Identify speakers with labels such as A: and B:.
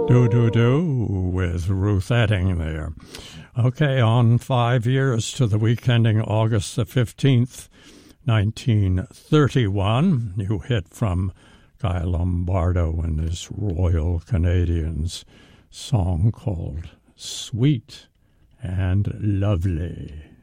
A: Do Do Do with Ruth Etting there. Okay, on 5 years to the week ending August the 15th, 1931. New hit from Guy Lombardo and his Royal Canadians, song called Sweet and Lovely.